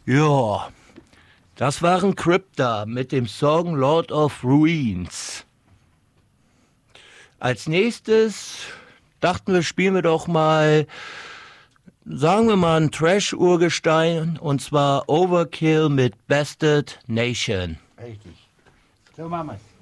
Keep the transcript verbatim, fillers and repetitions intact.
Ja, das waren Crypta mit dem Song Lord of Ruins. Als nächstes dachten wir, spielen wir doch mal, sagen wir mal, ein Trash-Urgestein, und zwar Overkill mit Bastard Nation. Richtig. So machen wir's.